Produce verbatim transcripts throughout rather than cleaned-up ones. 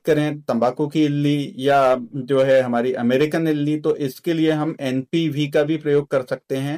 करें तंबाकू की इल्ली या जो है हमारी अमेरिकन इल्ली, तो इसके लिए हम एनपीवी का भी प्रयोग कर सकते हैं।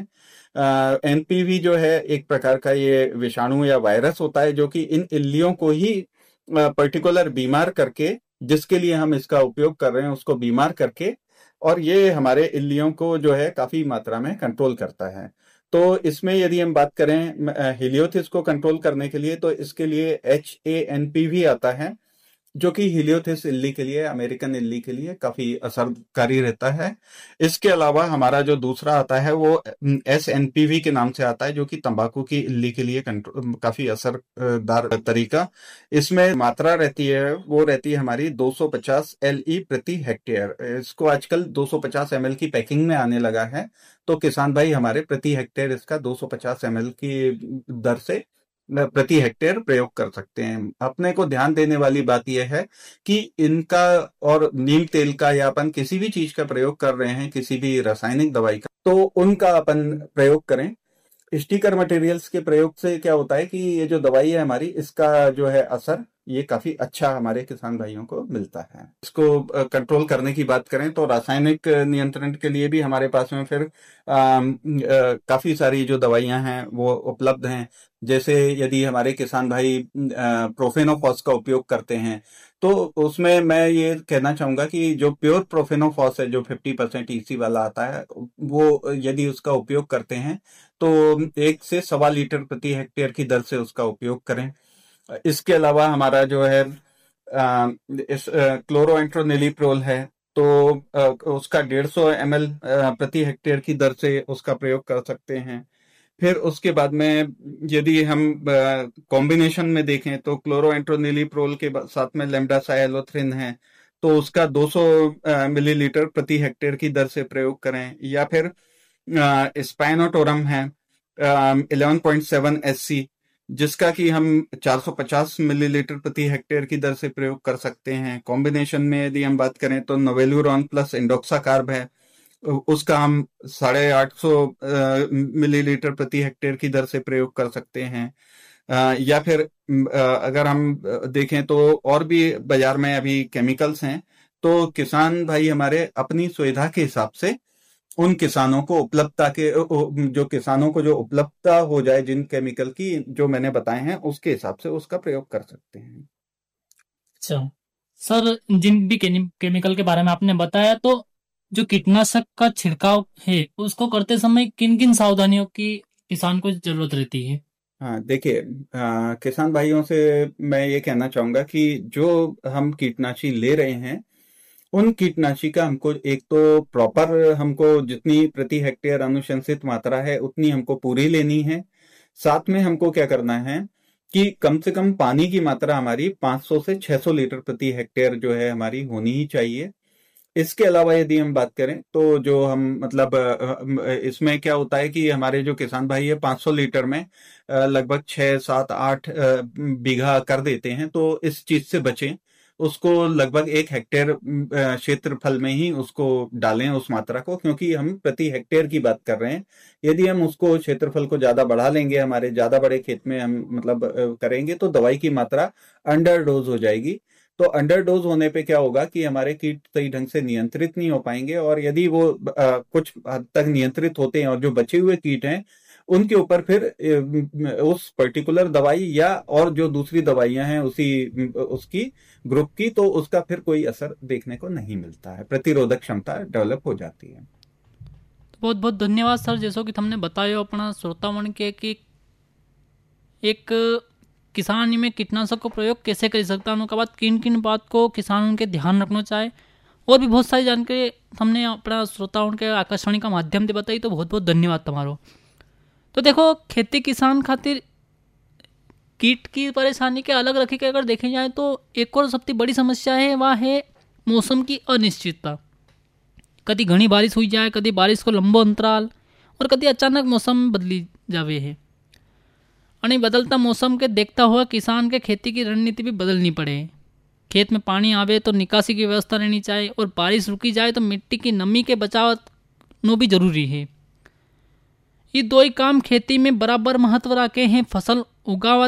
एनपीवी जो है एक प्रकार का ये विषाणु या वायरस होता है जो कि इन इल्लियों को ही पर्टिकुलर बीमार करके, जिसके लिए हम इसका उपयोग कर रहे हैं उसको बीमार करके, और ये हमारे इल्लियों को जो है काफी मात्रा में कंट्रोल करता है। तो इसमें यदि हम बात करें हीलियोथिस को कंट्रोल करने के लिए, तो इसके लिए एच ए एन पी भी आता है जो कि हीलियोथिस इल्ली के लिए, अमेरिकन इल्ली के लिए काफी असरकारी रहता है। इसके अलावा हमारा जो दूसरा आता है वो एस एन पी वी के नाम से आता है, जो कि तंबाकू की इल्ली के लिए काफी असरदार तरीका। इसमें मात्रा रहती है वो रहती है हमारी दो सौ पचास एल ई प्रति हेक्टेयर। इसको आजकल दो सौ पचास एम एल की पैकिंग में आने लगा है, तो किसान भाई हमारे प्रति हेक्टेयर इसका दो सौ पचास एम एल की दर से प्रति हेक्टेयर प्रयोग कर सकते हैं। अपने को ध्यान देने वाली बात यह है कि इनका और नीम तेल का या अपन किसी भी चीज का प्रयोग कर रहे हैं, किसी भी रासायनिक दवाई का, तो उनका अपन प्रयोग करें। स्टिकर मटेरियल्स के प्रयोग से क्या होता है कि ये जो दवाई है हमारी, इसका जो है असर ये काफी अच्छा हमारे किसान भाइयों को मिलता है। इसको कंट्रोल करने की बात करें तो रासायनिक नियंत्रण के लिए भी हमारे पास में फिर आ, आ, काफी सारी जो दवाइयां हैं वो उपलब्ध हैं। जैसे यदि हमारे किसान भाई प्रोफेनोफॉस का उपयोग करते हैं, तो उसमें मैं ये कहना चाहूंगा कि जो प्योर प्रोफेनोफॉस है, जो पचास परसेंट ईसी वाला आता है, वो यदि उसका उपयोग करते हैं तो एक से सवा लीटर प्रति हेक्टेयर की दर से उसका उपयोग करें। इसके अलावा हमारा जो है आ, इस क्लोरोएंट्रोनिलीप्रोल है, तो आ, उसका डेढ़ सौ एम एल प्रति हेक्टेयर की दर से उसका प्रयोग कर सकते हैं। फिर उसके बाद में यदि हम कॉम्बिनेशन में देखें तो क्लोरोएंट्रोनिलीप्रोल के साथ में लेम्डासाइलोथ्रिन है, तो उसका दो सौ मिलीलीटर प्रति हेक्टेयर की दर से प्रयोग करें। या फिर स्पाइनोटोरम है ग्यारह पॉइंट सात एस सी, जिसका कि हम चार सौ पचास मिलीलीटर प्रति हेक्टेयर की दर से प्रयोग कर सकते हैं। कॉम्बिनेशन में यदि हम बात करें तो नोवेलुरॉन प्लस इंडोक्साकार्ब है, उसका हम साढ़े आठ सौ मिलीलीटर प्रति हेक्टेयर की दर से प्रयोग कर सकते हैं। आ, या फिर आ, अगर हम देखें तो और भी बाजार में अभी केमिकल्स हैं, तो किसान भाई हमारे अपनी सुविधा के हिसाब से उन किसानों को उपलब्धता के जो किसानों को जो उपलब्धता हो जाए जिन केमिकल की जो मैंने बताए हैं, उसके हिसाब से उसका प्रयोग कर सकते हैं। अच्छा सर, जिन भी केमिकल के बारे में आपने बताया, तो जो कीटनाशक का छिड़काव है उसको करते समय किन किन सावधानियों की किसान को जरूरत रहती है? हाँ देखिए, किसान भाइयों से मैं ये कहना चाहूंगा कि जो हम कीटनाशी ले रहे हैं, उन कीटनाशी का हमको एक तो प्रॉपर हमको जितनी प्रति हेक्टेयर अनुशंसित मात्रा है उतनी हमको पूरी लेनी है। साथ में हमको क्या करना है कि कम से कम पानी की मात्रा हमारी पाँच सौ से छह सौ लीटर प्रति हेक्टेयर जो है हमारी होनी ही चाहिए। इसके अलावा यदि हम बात करें तो जो हम मतलब इसमें क्या होता है कि हमारे जो किसान भाई है पाँच सौ लीटर में लगभग छह सात आठ बीघा कर देते हैं, तो इस चीज से बचें। उसको लगभग एक हेक्टेयर क्षेत्रफल में ही उसको डालें उस मात्रा को, क्योंकि हम प्रति हेक्टेयर की बात कर रहे हैं। यदि हम उसको क्षेत्रफल को ज्यादा बढ़ा लेंगे, हमारे ज्यादा बड़े खेत में हम मतलब करेंगे, तो दवाई की मात्रा अंडर डोज हो जाएगी। तो अंडर डोज होने पे क्या होगा कि हमारे कीट सही ढंग से नियंत्रित नहीं हो पाएंगे, और यदि वो आ, कुछ हद तक नियंत्रित होते हैं और जो बचे हुए कीट हैं उनके ऊपर फिर उस पर्टिकुलर दवाई या और जो दूसरी दवाइयां हैं उसी उसकी ग्रुप की, तो उसका फिर कोई असर देखने को नहीं मिलता है, प्रतिरोधक क्षमता डेवलप हो जाती है। बहुत बहुत धन्यवाद सर, जैसा कि हमने बताया अपना श्रोतागण के कि एक किसान में कीटनाशक को प्रयोग कैसे कर सकता है, उनके बाद किन किन बात को किसान उनके ध्यान रखना चाहे, और भी बहुत सारी जानकारी हमने अपना श्रोताओं के आकाशवाणी का माध्यम से बताई, तो बहुत बहुत धन्यवाद तुम्हारो। तो देखो, खेती किसान खातिर कीट की परेशानी के अलग रखी के अगर देखे जाए तो एक और सबसे बड़ी समस्या है, वह है मौसम की अनिश्चितता। कभी घनी बारिश हुई जाए, कभी बारिश को लंबो अंतराल, और कभी अचानक मौसम बदली जावे है। और बदलता मौसम के देखता हुआ किसान के खेती की रणनीति भी बदलनी पड़े। खेत में पानी आवे तो निकासी की व्यवस्था रहनी चाहिए, और बारिश रुकी जाए तो मिट्टी की नमी के बचाव नो भी जरूरी है। ये दो ही काम खेती में बराबर महत्व रखे हैं। फसल उगावा